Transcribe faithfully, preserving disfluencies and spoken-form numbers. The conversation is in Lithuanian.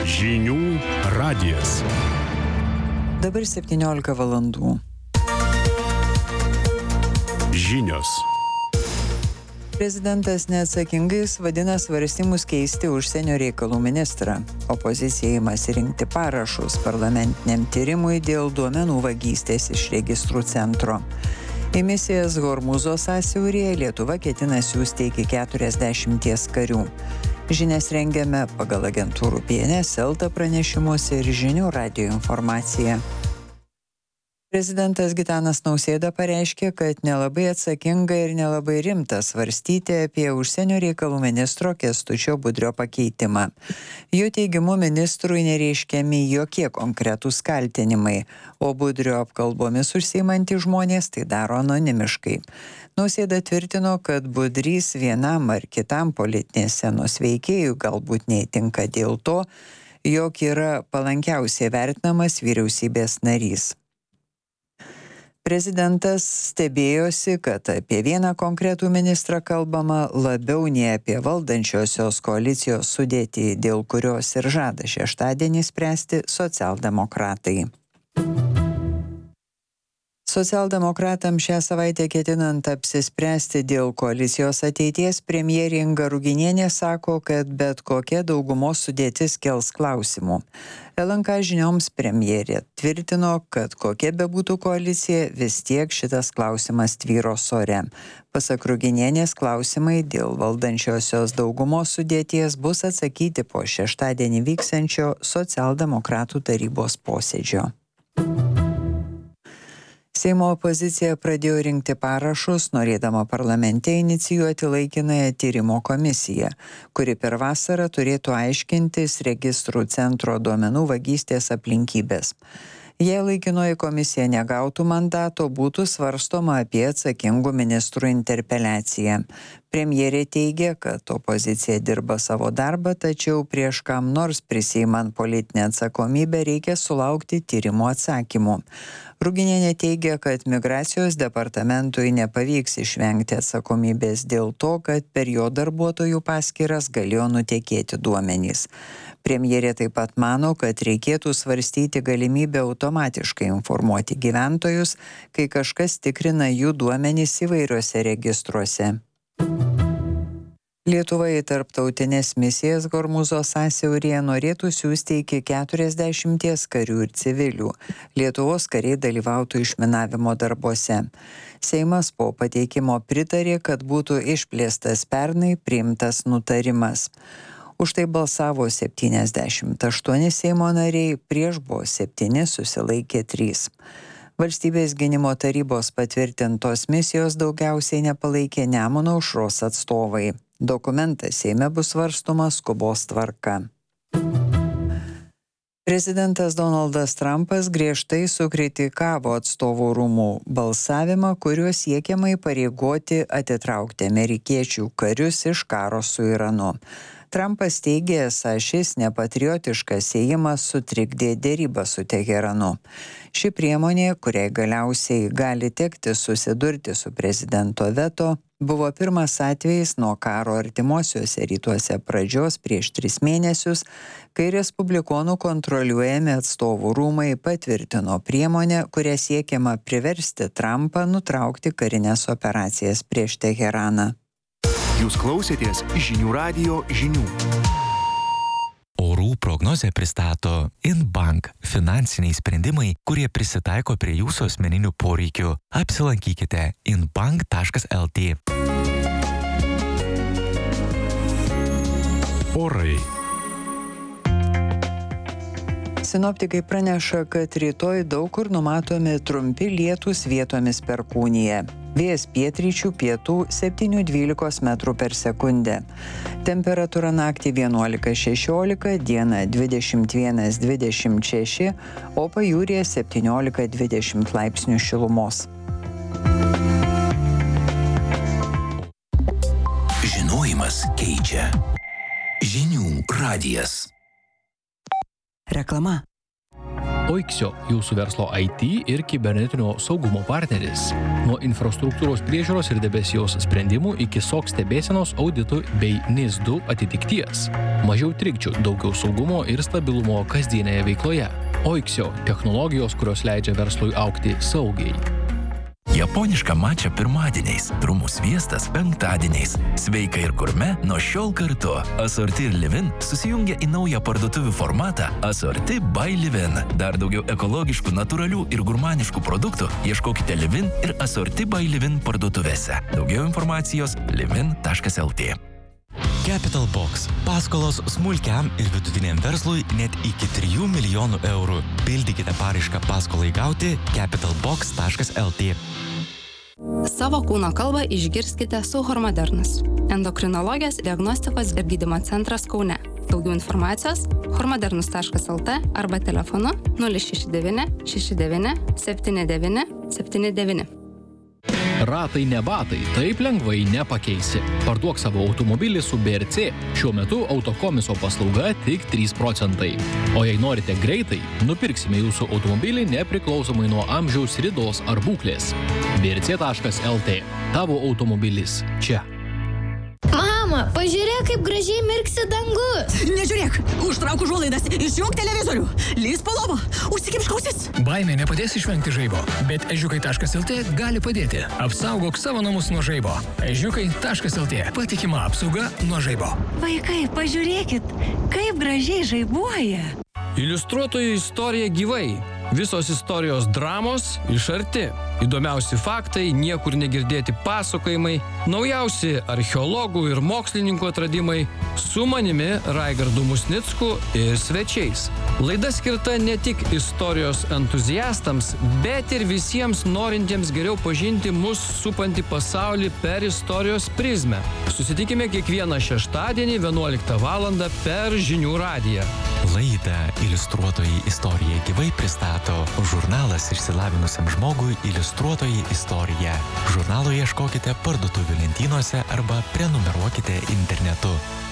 Žinių radijas. Dabar septyniolika valandų. Žinios. Prezidentas neatsakingais vadina svarstymus keisti užsienio reikalų ministrą. Opozicija imasi rinkti parašus parlamentiniam tyrimui dėl duomenų vagystės iš registrų centro. Į misijas Hormūzo sąsiauryje Lietuva ketina siųsti iki keturiasdešimties karių. Žinias rengiame pagal agentūrų B N S, Elta pranešimus ir Žinių radijo informaciją. Prezidentas Gitanas Nausėda pareiškė, kad nelabai atsakinga ir nelabai rimta svarstyti apie užsienio reikalų ministro Kęstučio Budrio pakeitimą. Jo teigimu ministrui nereiškiami jokie konkretūs kaltinimai, o Budrio apkalbomis užsiimantys žmonės tai daro anonimiškai. Nausėda tvirtino, kad Budrys vienam ar kitam politinės scenos veikėjų galbūt neįtinka dėl to, jog yra palankiausiai vertinamas vyriausybės narys. Prezidentas stebėjosi, kad apie vieną konkretų ministrą kalbama labiau nei apie valdančiosios koalicijos sudėtį, dėl kurios ir žada šeštadienį spręsti socialdemokratai. Socialdemokratams šią savaitę ketinant apsispręsti dėl koalicijos ateities, premjerė Inga Ruginienė sako, kad bet kokia daugumos sudėtis kels klausimų. L N K žinioms premjerė tvirtino, kad kokia bebūtų koalicija, vis tiek šitas klausimas tvyros ore. Pasak Ruginienės, klausimai dėl valdančiosios daugumos sudėties bus atsakyti po šeštadienį vyksiančio socialdemokratų tarybos posėdžio. Seimo opozicija pradėjo rinkti parašus, norėdama parlamente inicijuoti laikinąją tyrimo komisiją, kuri per vasarą turėtų aiškintis registrų centro duomenų vagystės aplinkybės. Jei laikinoji komisija negautų mandato, būtų svarstoma apie atsakingų ministrų interpeliaciją. Premjerė teigia, kad opozicija dirba savo darbą, tačiau prieš kam nors prisiimant politinę atsakomybę reikia sulaukti tyrimo atsakymų. Ruginienė teigia, kad migracijos departamentui nepavyks išvengti atsakomybės dėl to, kad per jo darbuotojų paskyras galėjo nutekėti duomenys. Premjerė taip pat mano, kad reikėtų svarstyti galimybę automatiškai informuoti gyventojus, kai kažkas tikrina jų duomenys įvairiuose registruose. Lietuva į tarptautinės misijas Hormūzo sąsiauryje norėtų siųsti iki keturiasdešimties karių ir civilių. Lietuvos kariai dalyvautų išminavimo darbuose. Seimas po pateikimo pritarė, kad būtų išplėstas pernai priimtas nutarimas. Už tai balsavo septyniasdešimt aštuoni Seimo nariai, prieš buvo septyni, susilaikė trys. Valstybės gynimo tarybos patvirtintos misijos daugiausiai nepalaikė Nemuno aušros atstovai. Dokumentas Seime bus svarstomas skubos tvarka. Prezidentas Donaldas Trumpas griežtai sukritikavo atstovų rūmų balsavimą, kuriuo siekiama įpareigoti atitraukti amerikiečių karius iš karo su Iranu. Trumpas teigė, esą šis nepatriotiškas ėjimas sutrikdė derybą su Teheranu. Ši priemonė, kuriai galiausiai gali tekti susidurti su prezidento veto, buvo pirmas atvejis nuo karo artimuosiuose rytuose pradžios prieš tris mėnesius, kai respublikonų kontroliuojami atstovų rūmai patvirtino priemonę, kuria siekiama priversti Trumpą nutraukti karinės operacijas prieš Teheraną. Jūs klausėtės Žinių radijo žinių. Orų prognozę pristato Inbank – finansiniai sprendimai, kurie prisitaiko prie jūsų asmeninių poreikių. Apsilankykite inbank taškas el tė. Orai. Sinoptikai praneša, kad rytoj daug kur numatomi trumpi lietūs, vietomis perkūnija. Vėjas pietryčių pietų septyni dvylika metrų per sekundę. Temperatūra naktį vienuolika šešiolika, dieną dvidešimt vienas dvidešimt šeši, o pajūryje septyniolika dvidešimt laipsnių šilumos. Žinojimas keičia. Žinių radijas. Reklama. Oiksio – jūsų verslo I T ir kibernetinio saugumo partneris. Nuo infrastruktūros priežiūros ir debesijos sprendimų iki S O C stebėsenos auditų bei N I S du atitikties. Mažiau trikdžių, daugiau saugumo ir stabilumo kasdienėje veikloje. Oiksio – technologijos, kurios leidžia verslui augti saugiai. Japoniška mača pirmadieniais, trumų sviestas penktadieniais. Sveika ir gurme nuo šiol kartu. Asorti ir Livin susijungia į naują parduotuvių formatą Asorti by Livin. Dar daugiau ekologiškų, natūralių ir gurmaniškų produktų ieškokite Livin ir Asorti by Livin parduotuvėse. Daugiau informacijos livin taškas el tė. Capital Box – paskolos smulkiam ir vidutiniam verslui net iki trijų milijonų eurų. Pildykite paraišką paskolai gauti capital box taškas el tė. Savo kūno kalbą išgirskite su Hormodernas. Endokrinologijos diagnostikos ir gydymo centras Kaune. Daugiau informacijos hormodernus taškas el tė arba telefonu nulis šeši devyni šeši devyni septyni devyni septyni devyni. Ratai ne batai, taip lengvai nepakeisi. Parduok savo automobilį su B R C. Šiuo metu autokomiso paslauga tik trys procentai. O jei norite greitai, nupirksime jūsų automobilį nepriklausomai nuo amžiaus, ridos ar būklės. B R C taškas el tė. Tavo automobilis čia. Mama, pažiūrėk, kaip gražiai mirksi dangus. Nežiūrėk, užtrauk užuolaidas, išjunk televizorių, lįsk po lovą, užsikimšk ausis. Baimė nepadės išvengti žaibo, bet ežiukai taškas el tė gali padėti. Apsaugok savo namus nuo žaibo. ežiukai taškas el tė. Patikima apsauga nuo žaibo. Vaikai, pažiūrėkit, kaip gražiai žaibuoja. Iliustruotojų istorija gyvai. Visos istorijos dramos iš arti. Įdomiausi faktai, niekur negirdėti pasakojimai, naujausi archeologų ir mokslininkų atradimai su manimi Raigardu Musnicku ir svečiais. Laida skirta ne tik istorijos entuziastams, bet ir visiems norintiems geriau pažinti mus supantį pasaulį per istorijos prizmę. Susitikime kiekvieną šeštadienį vienuoliktą valandą per Žinių radiją. Laidą Iliustruotojai istorija gyvai pristato žurnalas išsilavinusiam žmogui Iliustruotojai istorija. Žurnalo ieškokite parduotuvių lentynose arba prenumeruokite internetu.